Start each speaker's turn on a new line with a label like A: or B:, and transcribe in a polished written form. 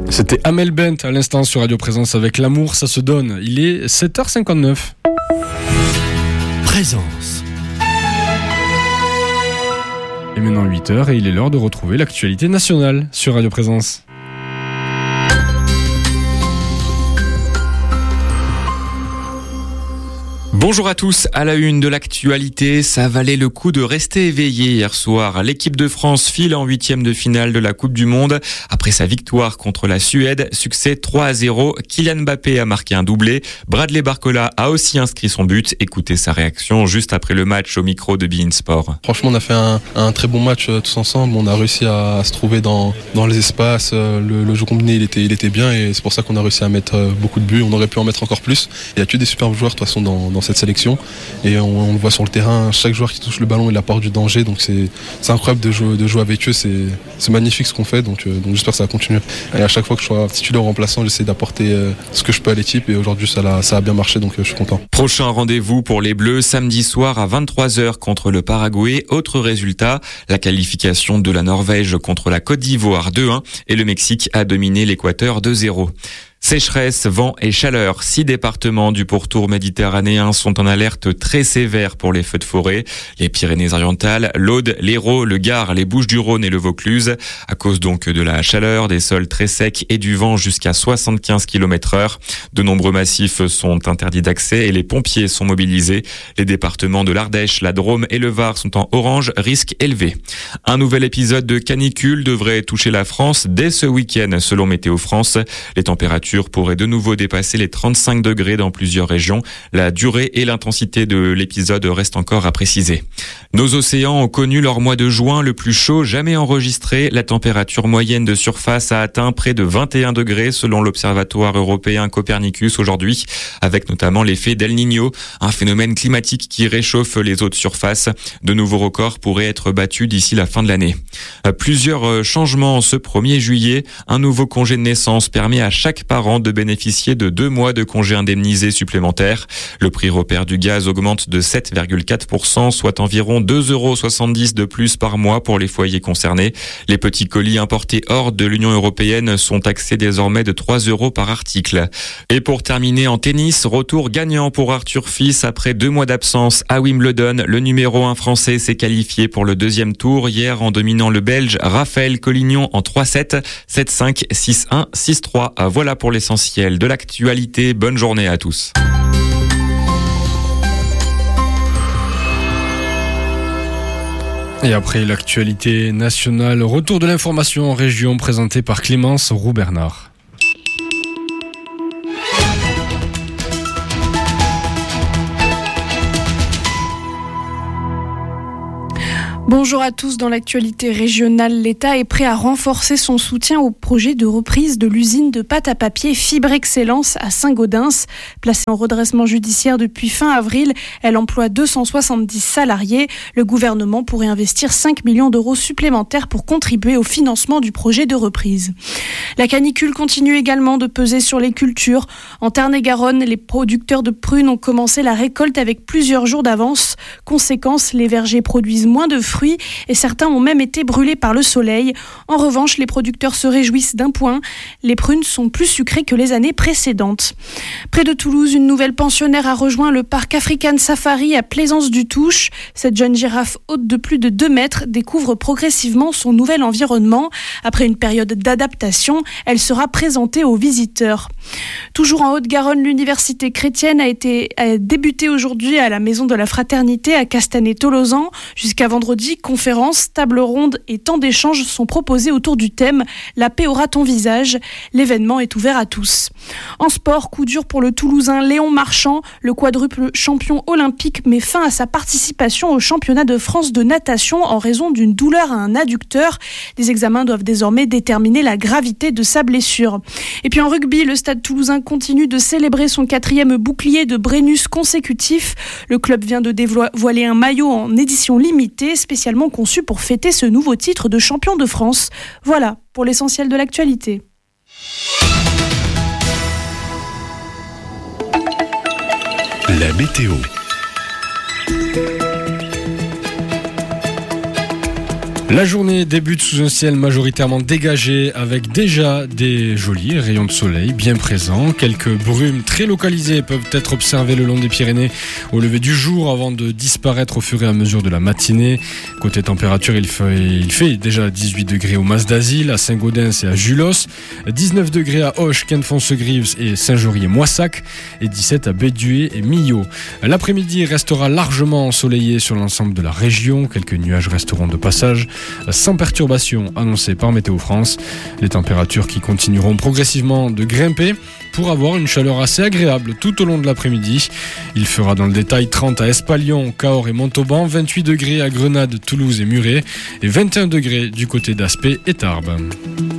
A: C'était Amel Bent à l'instant sur Radio Présence avec L'amour, ça se donne. Il est 7h59.
B: Présence.
A: Et maintenant 8h et il est l'heure de retrouver l'actualité nationale sur Radio Présence.
C: Bonjour à tous, à la une de l'actualité, ça valait le coup de rester éveillé hier soir. L'équipe de France file en 8e de finale de la Coupe du Monde. Après sa victoire contre la Suède, succès 3-0, Kylian Mbappé a marqué un doublé. Bradley Barcola a aussi inscrit son but. Écoutez sa réaction juste après le match au micro de beIN Sport.
D: Franchement, on a fait un très bon match tous ensemble. On a réussi à se trouver dans les espaces. Le jeu combiné, il était bien et c'est pour ça qu'on a réussi à mettre beaucoup de buts. On aurait pu en mettre encore plus. Il n'y a que des superbes joueurs de toute façon dans cette sélection et on le voit sur le terrain, chaque joueur qui touche le ballon il apporte du danger, donc c'est incroyable de jouer avec eux, c'est magnifique ce qu'on fait, donc j'espère que ça va continuer. Et à chaque fois que je sois titulaire ou remplaçant, j'essaie d'apporter ce que je peux à l'équipe et aujourd'hui ça a bien marché, donc je suis content.
C: Prochain rendez-vous pour les Bleus samedi soir à 23h contre le Paraguay. Autre résultat, la qualification de la Norvège contre la Côte d'Ivoire 2-1 et le Mexique a dominé l'Équateur 2-0. Sécheresse, vent et chaleur. 6 départements du pourtour méditerranéen sont en alerte très sévère pour les feux de forêt. Les Pyrénées-Orientales, l'Aude, l'Hérault, le Gard, les Bouches-du-Rhône et le Vaucluse. À cause donc de la chaleur, des sols très secs et du vent jusqu'à 75 km/h. De nombreux massifs sont interdits d'accès et les pompiers sont mobilisés. Les départements de l'Ardèche, la Drôme et le Var sont en orange, risque élevé. Un nouvel épisode de canicule devrait toucher la France dès ce week-end, selon Météo France. Les températures pourrait de nouveau dépasser les 35 degrés dans plusieurs régions. La durée et l'intensité de l'épisode restent encore à préciser. Nos océans ont connu leur mois de juin le plus chaud jamais enregistré. La température moyenne de surface a atteint près de 21 degrés selon l'Observatoire européen Copernicus aujourd'hui, avec notamment l'effet d'El Niño, un phénomène climatique qui réchauffe les eaux de surface. De nouveaux records pourraient être battus d'ici la fin de l'année. Plusieurs changements ce 1er juillet. Un nouveau congé de naissance permet à chaque parent de bénéficier de 2 mois de congés indemnisés supplémentaires. Le prix repère du gaz augmente de 7,4%, soit environ 2,70 € de plus par mois pour les foyers concernés. Les petits colis importés hors de l'Union européenne sont taxés désormais de 3 € par article. Et pour terminer en tennis, retour gagnant pour Arthur Fils après 2 mois d'absence à Wimbledon. Le numéro 1 français s'est qualifié pour le 2e tour hier en dominant le Belge Raphaël Collignon en 3-7, 7-5, 6-1, 6-3. Voilà pour l'essentiel de l'actualité. Bonne journée à tous.
A: Et après l'actualité nationale, retour de l'information en région présenté par Clémence Roux-Bernard.
E: Bonjour à tous. Dans l'actualité régionale, l'État est prêt à renforcer son soutien au projet de reprise de l'usine de pâte à papier Fibre Excellence à Saint-Gaudens. Placée en redressement judiciaire depuis fin avril, elle emploie 270 salariés. Le gouvernement pourrait investir 5 millions d'euros supplémentaires pour contribuer au financement du projet de reprise. La canicule continue également de peser sur les cultures. En Tarn-et-Garonne, les producteurs de prunes ont commencé la récolte avec plusieurs jours d'avance. Conséquence, les vergers produisent moins de fruits et certains ont même été brûlés par le soleil. En revanche, les producteurs se réjouissent d'un point. Les prunes sont plus sucrées que les années précédentes. Près de Toulouse, une nouvelle pensionnaire a rejoint le parc African Safari à Plaisance-du-Touche. Cette jeune girafe haute de plus de 2 mètres découvre progressivement son nouvel environnement. Après une période d'adaptation, elle sera présentée aux visiteurs. Toujours en Haute-Garonne, l'université chrétienne a débuté aujourd'hui à la Maison de la Fraternité à Castanet-Tolosan. Jusqu'à vendredi, conférences, tables rondes et temps d'échange sont proposés autour du thème « La paix aura ton visage ». L'événement est ouvert à tous. En sport, coup dur pour le Toulousain Léon Marchand. Le quadruple champion olympique met fin à sa participation au championnat de France de natation en raison d'une douleur à un adducteur. Des examens doivent désormais déterminer la gravité de sa blessure. Et puis en rugby, le Stade Toulousain continue de célébrer son 4e bouclier de Brennus consécutif. Le club vient de dévoiler un maillot en édition limitée, spécialement conçu pour fêter ce nouveau titre de champion de France. Voilà pour l'essentiel de l'actualité.
B: La météo.
A: La journée débute sous un ciel majoritairement dégagé avec déjà des jolis rayons de soleil bien présents. Quelques brumes très localisées peuvent être observées le long des Pyrénées au lever du jour avant de disparaître au fur et à mesure de la matinée. Côté température, il fait déjà 18 degrés au Mas d'Asile, à Saint-Gaudens et à Julos, 19 degrés à Auch, Quinfonce-Grives et Saint-Jory et Moissac et 17 à Bédué et Millau. L'après-midi restera largement ensoleillé sur l'ensemble de la région. Quelques nuages resteront de passage, sans perturbation annoncée par Météo France. Les températures qui continueront progressivement de grimper pour avoir une chaleur assez agréable tout au long de l'après-midi. Il fera dans le détail 30 à Espalion, Cahors et Montauban, 28 degrés à Grenade, Toulouse et Muret et 21 degrés du côté d'Aspet et Tarbes.